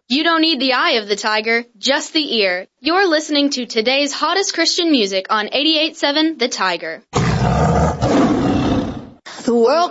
You don't need the eye of the tiger, just the ear. You're listening to today's hottest Christian music on 88.7 The Tiger. The world